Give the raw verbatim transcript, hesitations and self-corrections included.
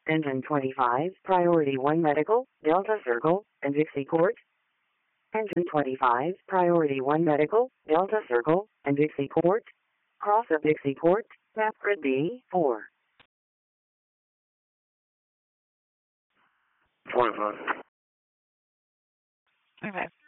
Engine twenty-five, Priority one Medical, Delta Circle, and Dixie Court. Engine twenty-five, Priority one Medical, Delta Circle, and Dixie Court. Cross of Dixie Court, map grid B four. twenty-five. Okay.